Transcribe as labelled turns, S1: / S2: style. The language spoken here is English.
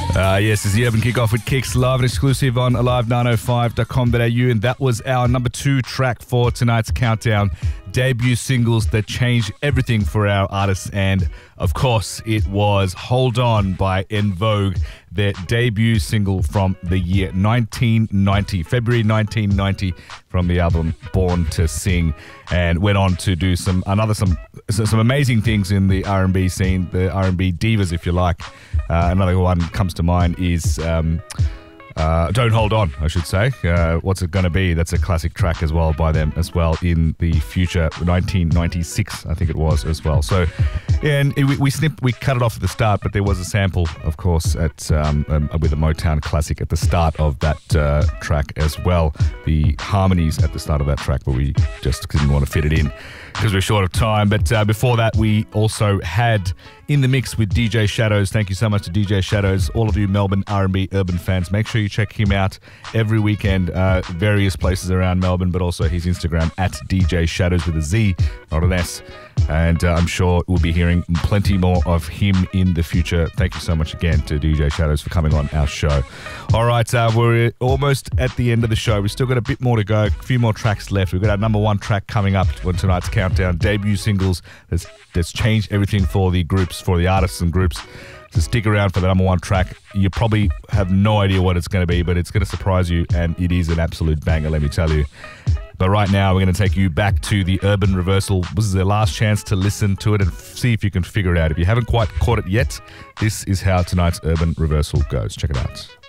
S1: Yes, it's the Urban Kickoff with Kicks, live and exclusive on alive905.com.au, and that was our number 2 track for tonight's countdown. Debut singles that changed everything for our artists, and of course it was Hold On by En Vogue, their debut single from the year 1990, February 1990, from the album Born to Sing, and went on to do some amazing things in the R&B scene, the R&B divas, if you like. Another one comes to mind is Don't Hold On, I should say. What's It Gonna Be? That's a classic track as well by them as well in the future, 1996, I think it was as well. So, yeah, and we cut it off at the start, but there was a sample, of course, with a Motown classic at the start of that track as well. The harmonies at the start of that track, but we just didn't want to fit it in because we're short of time. But before that, we also had In the Mix with DJ Shadows. Thank you so much to DJ Shadows. All of you Melbourne R&B urban fans, make sure you check him out every weekend, various places around Melbourne, but also his Instagram at DJ Shadows with a Z, not an S. And I'm sure we'll be hearing plenty more of him in the future. Thank you so much again to DJ Shadows for coming on our show. All right, we're almost at the end of the show. We've still got a bit more to go, a few more tracks left. We've got our number 1 track coming up on tonight's countdown, debut singles that's changed everything for the groups, for the artists and groups. So stick around for the number 1 track. You probably have no idea what it's going to be, but it's going to surprise you, and it is an absolute banger, let me tell you. But right now, we're going to take you back to the Urban Reversal. This is the last chance to listen to it and see if you can figure it out. If you haven't quite caught it yet, this is how tonight's Urban Reversal goes. Check it out.